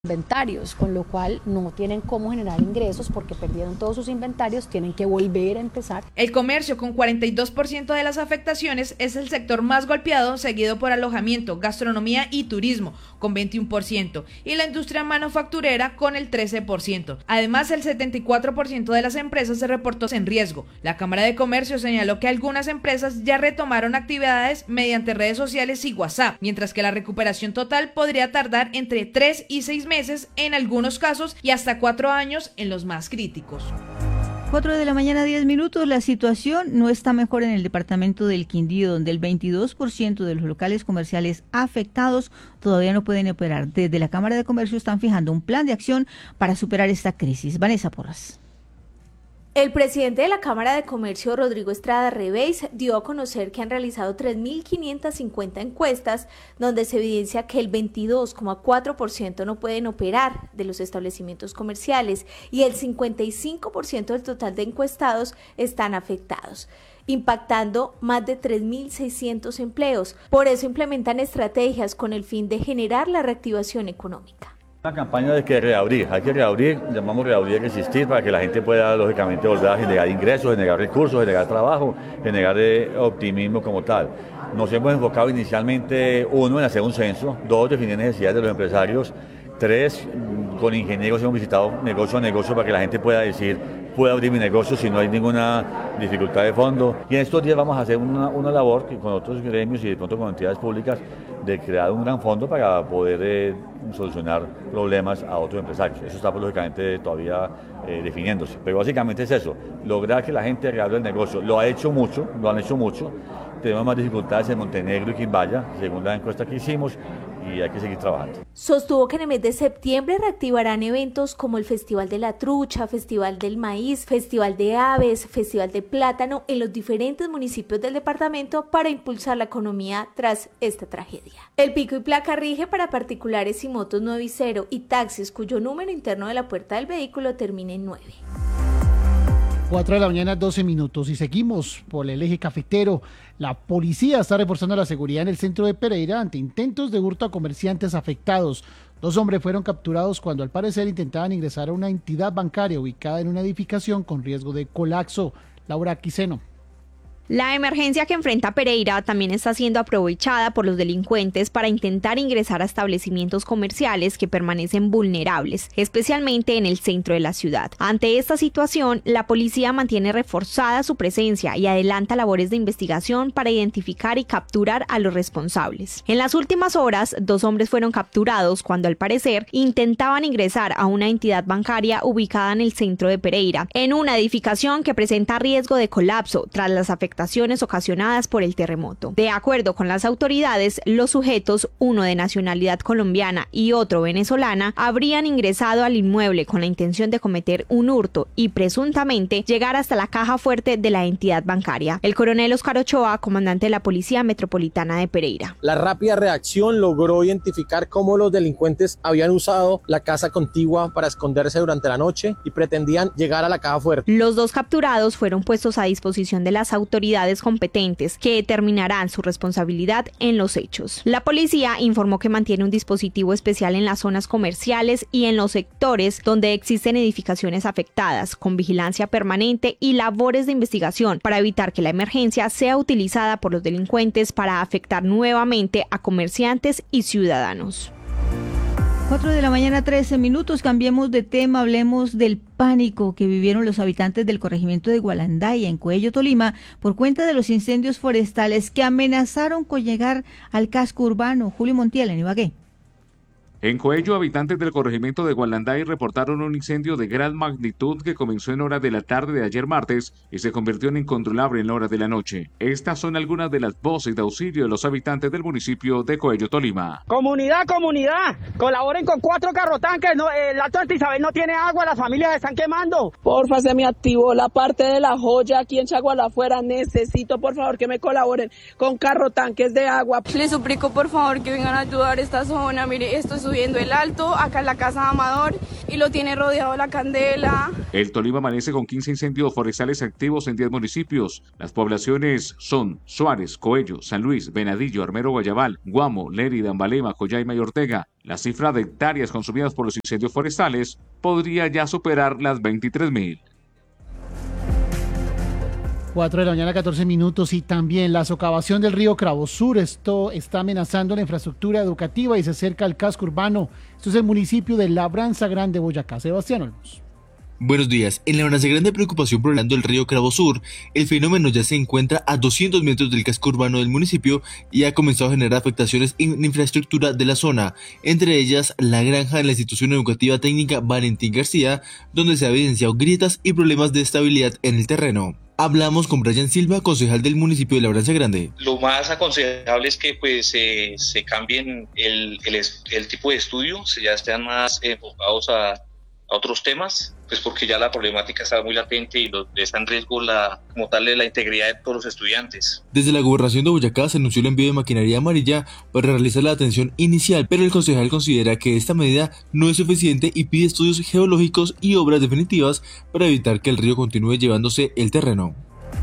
inventarios, con lo cual no tienen cómo generar ingresos porque perdieron todos sus inventarios, tienen que volver a empezar. El comercio, con 42% de las afectaciones, es el sector más golpeado, seguido por alojamiento, gastronomía y turismo, con 21%, y la industria manufacturera con el 13%. Además, el 74% de las empresas se reportó en riesgo. La Cámara de Comercio señaló que algunas empresas ya retomaron actividades mediante redes sociales y WhatsApp, mientras que la recuperación total podría tardar entre 3 y 6 meses en algunos casos y hasta 4 años en los más críticos. 4 de la mañana, 10 minutos. La situación no está mejor en el departamento del Quindío, donde el 22% de los locales comerciales afectados todavía no pueden operar. Desde la Cámara de Comercio están fijando un plan de acción para superar esta crisis. Vanessa Porras. El presidente de la Cámara de Comercio, Rodrigo Estrada Rebeis, dio a conocer que han realizado 3.550 encuestas, donde se evidencia que el 22,4% no pueden operar de los establecimientos comerciales y el 55% del total de encuestados están afectados, impactando más de 3.600 empleos. Por eso implementan estrategias con el fin de generar la reactivación económica. Una campaña de que reabrir, hay que reabrir, llamamos reabrir y resistir para que la gente pueda lógicamente volver a generar ingresos, generar recursos, generar trabajo, generar optimismo como tal. Nos hemos enfocado inicialmente, 1, en hacer un censo, 2, definir necesidades de los empresarios, 3, con ingenieros hemos visitado negocio a negocio para que la gente pueda decir, puedo abrir mi negocio si no hay ninguna dificultad de fondo. Y en estos días vamos a hacer una labor con otros gremios y de pronto con entidades públicas de crear un gran fondo para poder solucionar problemas a otros empresarios. Eso está lógicamente todavía definiéndose. Pero básicamente es eso, lograr que la gente reabra el negocio. Lo han hecho mucho. Tenemos más dificultades en Montenegro y Quimbaya, según la encuesta que hicimos, y hay que seguir trabajando. Sostuvo que en el mes de septiembre reactivarán eventos como el Festival de la Trucha, Festival del Maíz, Festival de Aves, Festival de Plátano en los diferentes municipios del departamento para impulsar la economía tras esta tragedia. El pico y placa rige para particulares y motos 9 y 0 y taxis cuyo número interno de la puerta del vehículo termine en 9. 4 de la mañana, 12 minutos, y seguimos por el eje cafetero. La policía está reforzando la seguridad en el centro de Pereira ante intentos de hurto a comerciantes afectados. 2 hombres fueron capturados cuando al parecer intentaban ingresar a una entidad bancaria ubicada en una edificación con riesgo de colapso. Laura Quiseno. La emergencia que enfrenta Pereira también está siendo aprovechada por los delincuentes para intentar ingresar a establecimientos comerciales que permanecen vulnerables, especialmente en el centro de la ciudad. Ante esta situación, la policía mantiene reforzada su presencia y adelanta labores de investigación para identificar y capturar a los responsables. En las últimas horas, 2 hombres fueron capturados cuando al parecer intentaban ingresar a una entidad bancaria ubicada en el centro de Pereira, en una edificación que presenta riesgo de colapso tras las afectaciones ocasionadas por el terremoto. De acuerdo con las autoridades, los sujetos, uno de nacionalidad colombiana y otro venezolana, habrían ingresado al inmueble con la intención de cometer un hurto y presuntamente llegar hasta la caja fuerte de la entidad bancaria. El coronel Oscar Ochoa, comandante de la Policía Metropolitana de Pereira. La rápida reacción logró identificar cómo los delincuentes habían usado la casa contigua para esconderse durante la noche y pretendían llegar a la caja fuerte. Los 2 capturados fueron puestos a disposición de las autoridades competentes que determinarán su responsabilidad en los hechos. La policía informó que mantiene un dispositivo especial en las zonas comerciales y en los sectores donde existen edificaciones afectadas, con vigilancia permanente y labores de investigación para evitar que la emergencia sea utilizada por los delincuentes para afectar nuevamente a comerciantes y ciudadanos. 4 de la mañana, 13 minutos, cambiemos de tema, hablemos del pánico que vivieron los habitantes del corregimiento de Gualandaya, en Coello, Tolima, por cuenta de los incendios forestales que amenazaron con llegar al casco urbano. Julio Montiel, en Ibagué. En Coello, habitantes del corregimiento de Gualanday reportaron un incendio de gran magnitud que comenzó en horas de la tarde de ayer martes y se convirtió en incontrolable en horas de la noche. Estas son algunas de las voces de auxilio de los habitantes del municipio de Coello, Tolima. Comunidad, colaboren con 4 carrotanques, el Alto Antisabel no tiene agua, las familias están quemando. Porfa, se me activó la parte de la joya aquí en Chagualafuera, necesito por favor que me colaboren con carrotanques de agua. Les suplico por favor que vengan a ayudar a esta zona, mire, esto es subiendo el alto, acá en la casa de Amador, y lo tiene rodeado la candela. El Tolima amanece con 15 incendios forestales activos en 10 municipios. Las poblaciones son Suárez, Coello, San Luis, Venadillo, Armero, Guayabal, Guamo, Lérida, Ambalema, Coyaima y Ortega. La cifra de hectáreas consumidas por los incendios forestales podría ya superar las 23.000. 4 de la mañana, 14 minutos, y también la socavación del río Cravosur. Esto está amenazando la infraestructura educativa y se acerca al casco urbano. Esto es el municipio de Labranza Grande, Boyacá. Sebastián Olmos. Buenos días. En Labranza Grande, preocupación por el río Cravosur. El fenómeno ya se encuentra a 200 metros del casco urbano del municipio y ha comenzado a generar afectaciones en la infraestructura de la zona, entre ellas la granja de la institución educativa técnica Valentín García, donde se han evidenciado grietas y problemas de estabilidad en el terreno. Hablamos con Brian Silva, concejal del municipio de Labranza Grande. Lo más aconsejable es que se cambien el tipo de estudio, ya estén más enfocados a otros temas, pues porque ya la problemática está muy latente y está en riesgo como tal la integridad de todos los estudiantes. Desde la gobernación de Boyacá se anunció el envío de maquinaria amarilla para realizar la atención inicial, pero el concejal considera que esta medida no es suficiente y pide estudios geológicos y obras definitivas para evitar que el río continúe llevándose el terreno.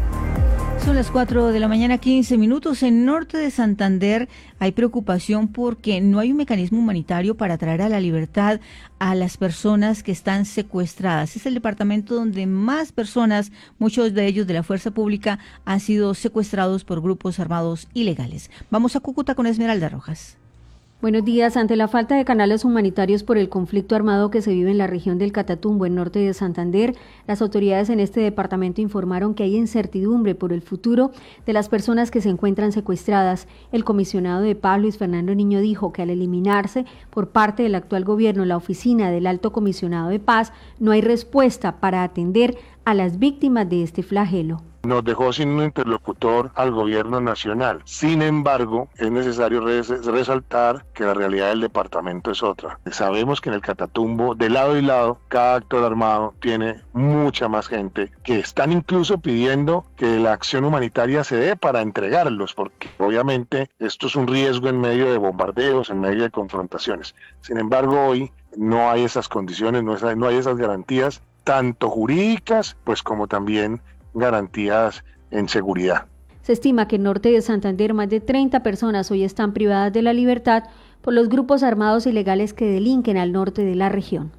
Son las 4 de la mañana, 15 minutos. En norte de Santander hay preocupación porque no hay un mecanismo humanitario para traer a la libertad a las personas que están secuestradas. Es el departamento donde más personas, muchos de ellos de la fuerza pública, han sido secuestrados por grupos armados ilegales. Vamos a Cúcuta con Esmeralda Rojas. Buenos días. Ante la falta de canales humanitarios por el conflicto armado que se vive en la región del Catatumbo, en norte de Santander, las autoridades en este departamento informaron que hay incertidumbre por el futuro de las personas que se encuentran secuestradas. El comisionado de paz, Luis Fernando Niño, dijo que al eliminarse por parte del actual gobierno la oficina del Alto Comisionado de Paz, no hay respuesta para atender a las víctimas de este flagelo. Nos dejó sin un interlocutor al gobierno nacional. Sin embargo, es necesario resaltar que la realidad del departamento es otra. Sabemos que en el Catatumbo, de lado y lado, cada actor armado tiene mucha más gente que están incluso pidiendo que la acción humanitaria se dé para entregarlos, porque obviamente esto es un riesgo en medio de bombardeos, en medio de confrontaciones. Sin embargo, hoy no hay esas condiciones, no hay esas garantías, tanto jurídicas, pues como también garantías en seguridad. Se estima que en norte de Santander más de 30 personas hoy están privadas de la libertad por los grupos armados ilegales que delinquen al norte de la región.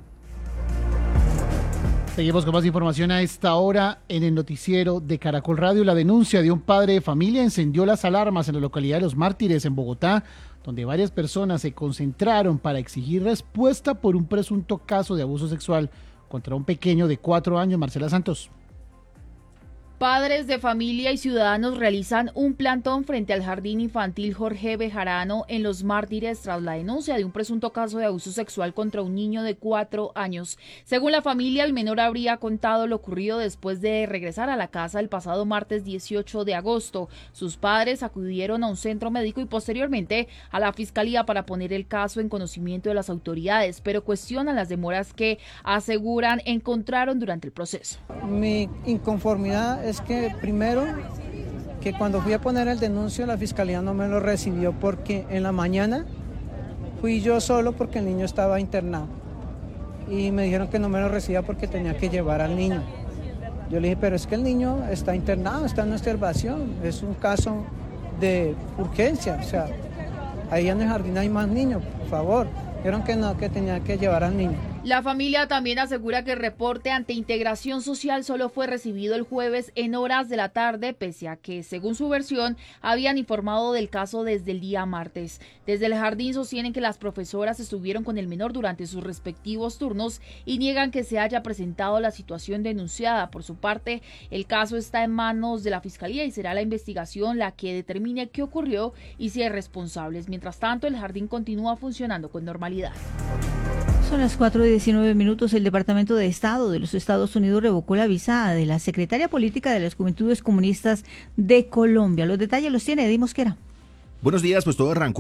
Seguimos con más información a esta hora en el noticiero de Caracol Radio. La denuncia de un padre de familia encendió las alarmas en la localidad de Los Mártires, en Bogotá, donde varias personas se concentraron para exigir respuesta por un presunto caso de abuso sexual contra un pequeño de 4 años. Marcela Santos. Padres de familia y ciudadanos realizan un plantón frente al Jardín Infantil Jorge Bejarano en Los Mártires tras la denuncia de un presunto caso de abuso sexual contra un niño de 4 años. Según la familia, el menor habría contado lo ocurrido después de regresar a la casa el pasado martes 18 de agosto. Sus padres acudieron a un centro médico y posteriormente a la fiscalía para poner el caso en conocimiento de las autoridades, pero cuestionan las demoras que aseguran encontraron durante el proceso. Mi inconformidad es que primero que cuando fui a poner el denuncio la fiscalía no me lo recibió porque en la mañana fui yo solo porque el niño estaba internado y me dijeron que no me lo recibía porque tenía que llevar al niño. Yo le dije, pero es que el niño está internado, está en observación, es un caso de urgencia, o sea, ahí en el jardín hay más niños, por favor. Dijeron que no, que tenía que llevar al niño. La familia también asegura que el reporte ante Integración Social solo fue recibido el jueves en horas de la tarde, pese a que, según su versión, habían informado del caso desde el día martes. Desde el jardín sostienen que las profesoras estuvieron con el menor durante sus respectivos turnos y niegan que se haya presentado la situación denunciada. Por su parte, el caso está en manos de la fiscalía y será la investigación la que determine qué ocurrió y si hay responsables. Mientras tanto, el jardín continúa funcionando con normalidad. Son las 4:19 minutos. El Departamento de Estado de los Estados Unidos revocó la visa de la secretaria política de las Juventudes Comunistas de Colombia. Los detalles los tiene Eddie Mosquera. Buenos días, pues todo arrancó